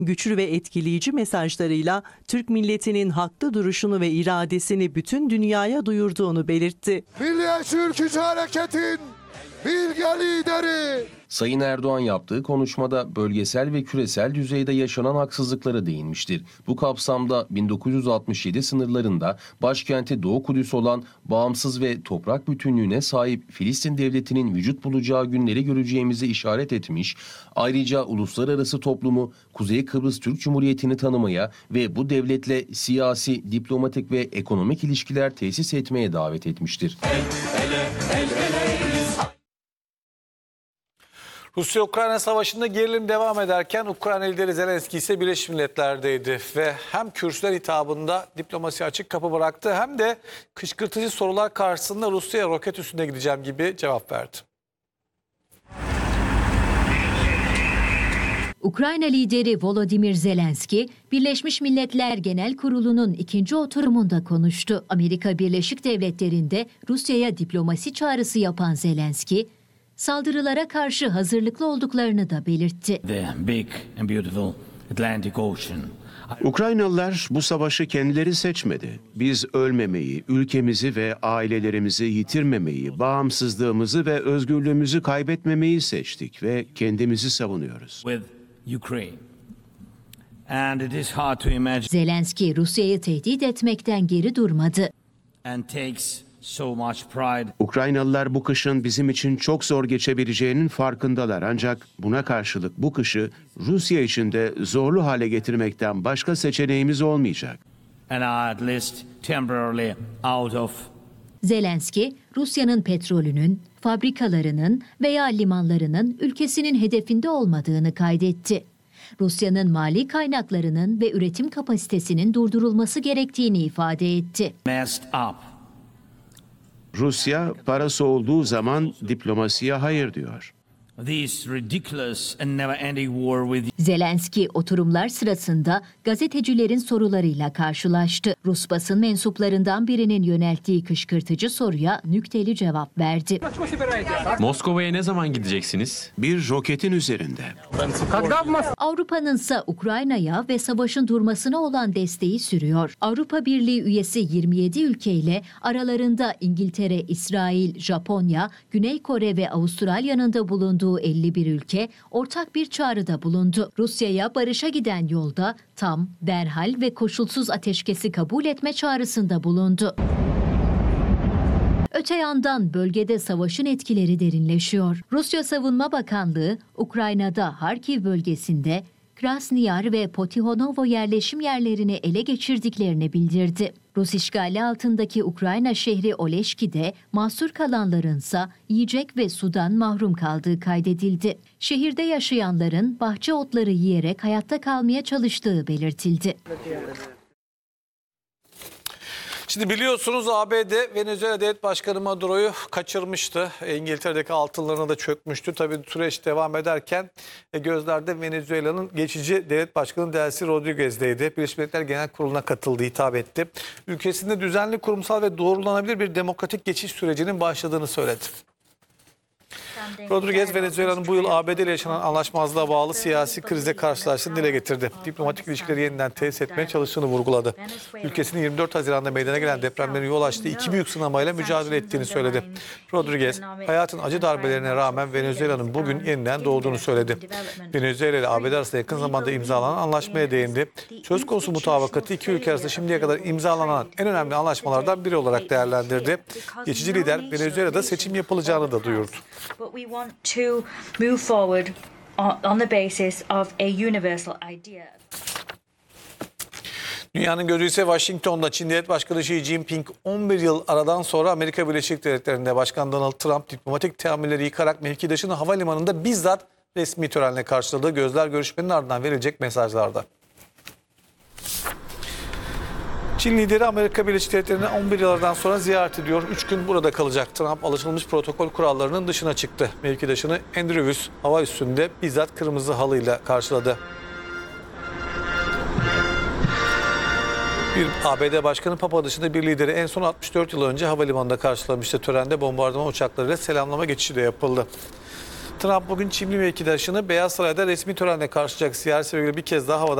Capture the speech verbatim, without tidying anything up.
güçlü ve etkileyici mesajlarıyla Türk milletinin haklı duruşunu ve iradesini bütün dünyaya duyurduğunu belirtti. Milliyetçi Ülkücü Hareket'in bilge lideri. Sayın Erdoğan yaptığı konuşmada bölgesel ve küresel düzeyde yaşanan haksızlıklara değinmiştir. Bu kapsamda bin dokuz yüz altmış yedi sınırlarında başkenti Doğu Kudüs olan bağımsız ve toprak bütünlüğüne sahip Filistin Devleti'nin vücut bulacağı günleri göreceğimizi işaret etmiş, ayrıca uluslararası toplumu Kuzey Kıbrıs Türk Cumhuriyeti'ni tanımaya ve bu devletle siyasi, diplomatik ve ekonomik ilişkiler tesis etmeye davet etmiştir. El, ele, el, ele. Rusya-Ukrayna savaşında gerilim devam ederken Ukrayna lideri Zelenski ise Birleşmiş Milletler'deydi ve hem kürsüler hitabında diplomasi açık kapı bıraktı hem de kışkırtıcı sorular karşısında Rusya'ya roket üstünde gideceğim gibi cevap verdi. Ukrayna lideri Volodymyr Zelenski, Birleşmiş Milletler Genel Kurulu'nun ikinci oturumunda konuştu. Amerika Birleşik Devletleri'nde Rusya'ya diplomasi çağrısı yapan Zelenski, saldırılara karşı hazırlıklı olduklarını da belirtti. Ukraynalılar bu savaşı kendileri seçmedi. Biz ölmemeyi, ülkemizi ve ailelerimizi yitirmemeyi, bağımsızlığımızı ve özgürlüğümüzü kaybetmemeyi seçtik ve kendimizi savunuyoruz. Zelenski Rusya'yı tehdit etmekten geri durmadı. So much pride. Ukraynalılar bu kışın bizim için çok zor geçebileceğinin farkındalar. Ancak buna karşılık bu kışı Rusya için de zorlu hale getirmekten başka seçeneğimiz olmayacak. And at least temporarily out of. Zelenski, Rusya'nın petrolünün, fabrikalarının veya limanlarının ülkesinin hedefinde olmadığını kaydetti. Rusya'nın mali kaynaklarının ve üretim kapasitesinin durdurulması gerektiğini ifade etti. Messed up. Rusya parası olduğu zaman diplomasiye hayır diyor. Zelenski oturumlar sırasında gazetecilerin sorularıyla karşılaştı. Rus basın mensuplarından birinin yönelttiği kışkırtıcı soruya nükteli cevap verdi. Moskova'ya ne zaman gideceksiniz? Bir roketin üzerinde. Avrupa'nın ise Ukrayna'ya ve savaşın durmasına olan desteği sürüyor. Avrupa Birliği üyesi yirmi yedi ülkeyle aralarında İngiltere, İsrail, Japonya, Güney Kore ve Avustralya'nın da bulunduğu elli bir ülke ortak bir çağrıda bulundu. Rusya'ya barışa giden yolda tam, derhal ve koşulsuz ateşkesi kabul etme çağrısında bulundu. Öte yandan bölgede savaşın etkileri derinleşiyor. Rusya Savunma Bakanlığı, Ukrayna'da Harkiv bölgesinde Krasniyar ve Potihonovo yerleşim yerlerini ele geçirdiklerini bildirdi. Rus işgali altındaki Ukrayna şehri Oleşki'de mahsur kalanlarınsa yiyecek ve sudan mahrum kaldığı kaydedildi. Şehirde yaşayanların bahçe otları yiyerek hayatta kalmaya çalıştığı belirtildi. Şimdi biliyorsunuz A B D Venezuela Devlet Başkanı Maduro'yu kaçırmıştı. İngiltere'deki altınlarına da çökmüştü. Tabii süreç devam ederken gözlerde Venezuela'nın geçici devlet başkanı Delcy Rodriguez'deydi. Birleşmiş Milletler Genel Kurulu'na katıldı, hitap etti. Ülkesinde düzenli, kurumsal ve doğrulanabilir bir demokratik geçiş sürecinin başladığını söyledi. Rodriguez, Venezuela'nın bu yıl A B D ile yaşanan anlaşmazlığa bağlı siyasi krize karşılaştığını dile getirdi. Diplomatik ilişkileri yeniden tesis etmeye çalıştığını vurguladı. Ülkesinin yirmi dört Haziran'da meydana gelen depremlerin yol açtığı iki büyük sınamayla mücadele ettiğini söyledi. Rodriguez, hayatın acı darbelerine rağmen Venezuela'nın bugün yeniden doğduğunu söyledi. Venezuela ile A B D arasında yakın zamanda imzalanan anlaşmaya değindi. Söz konusu mutabakatı iki ülke arasında şimdiye kadar imzalanan en önemli anlaşmalardan biri olarak değerlendirdi. Geçici lider Venezuela'da seçim yapılacağını da duyurdu. We want to move forward on the basis of a universal idea. Dünyanın gözü ise Washington'da. Çin Devlet Başkanı Xi Jinping on bir yıl aradan sonra Amerika Birleşik Devletleri'nde Başkan Donald Trump diplomatik teamülleri yıkarak mevkidaşını havalimanında bizzat resmi törenle karşıladı. Gözler görüşmenin ardından verilecek mesajlarda. Çin lideri Amerika Birleşik Devletleri'ni on bir yıllardan sonra ziyaret ediyor. üç gün burada kalacak. Trump alışılmış protokol kurallarının dışına çıktı. Mevkidaşını Andrews hava üssünde bizzat kırmızı halıyla karşıladı. Bir A B D Başkanı Papa dışında bir lideri en son altmış dört yıl önce havalimanında karşılamıştı. Törende bombardıman uçaklarıyla selamlama geçişi de yapıldı. Trump bugün Çinli mevkidaşını Beyaz Saray'da resmi törenle karşılayacak. Siyasi bir kez daha havada